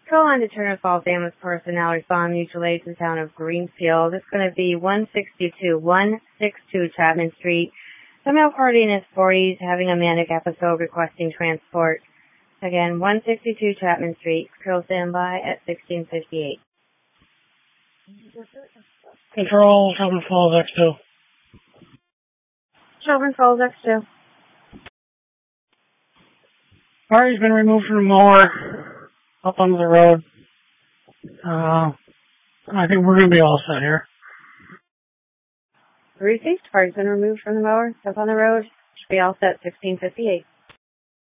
Call on to Turner Falls Ambulance personnel respond mutual aid to the town of Greenfield. It's going to be 162 Chapman Street. The male party in his 40s having a manic episode requesting transport. Again, 162 Chapman Street. Control standby at 1658. Control, Shelburne Falls X2. Shelburne Falls X2. Party's been removed from the mower up onto the road. I think we're going to be all set here. Received. Party's been removed from the mower. Up on the road. Should be all set. 1658.